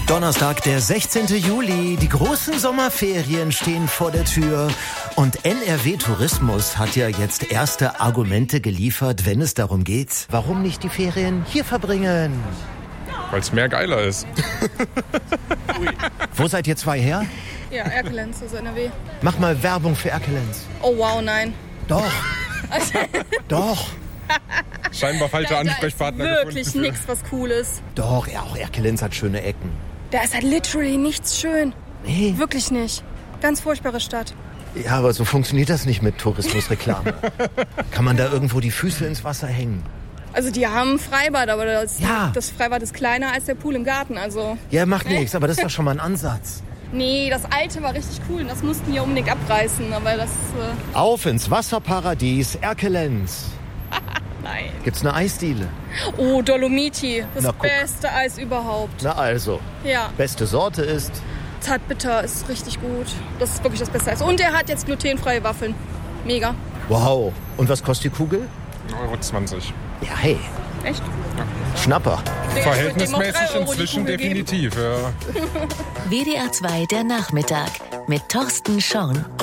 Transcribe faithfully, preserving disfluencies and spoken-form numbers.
Donnerstag, der sechzehnten Juli. Die großen Sommerferien stehen vor der Tür. Und N R W Tourismus hat ja jetzt erste Argumente geliefert, wenn es darum geht, warum nicht die Ferien hier verbringen. Weil es mehr geiler ist. Wo seid ihr zwei her? Ja, Erkelenz, also N R W. Mach mal Werbung für Erkelenz. Oh wow, nein. Doch. Doch. Scheinbar falsche Da, da Ansprechpartner ist wirklich gefunden. nichts, was cool ist. Doch, ja, auch Erkelenz hat schöne Ecken. Da ist halt literally nichts schön. Nee. Wirklich nicht. Ganz furchtbare Stadt. Ja, aber so funktioniert das nicht mit Tourismusreklamen. Kann man da irgendwo die Füße ins Wasser hängen? Also die haben ein Freibad, aber das, Ja. das Freibad ist kleiner als der Pool im Garten. Also Ja, macht nichts, aber das ist doch schon mal ein Ansatz. nee, das alte war richtig cool und das mussten die unbedingt abreißen. Aber das, äh, Auf ins Wasserparadies Erkelenz. nein. Gibt's eine Eisdiele? Oh, Dolomiti, das Na, guck. beste Eis überhaupt. Na also, Ja, beste Sorte ist... Zartbitter ist richtig gut. Das ist wirklich das beste Eis. Und er hat jetzt glutenfreie Waffeln. Mega. Wow. Und was kostet die Kugel? Euro zwanzig. Ja, hey, Echt? Schnapper. Verhältnismäßig inzwischen definitiv, ja. W D R zwei der Nachmittag mit Thorsten Schorn.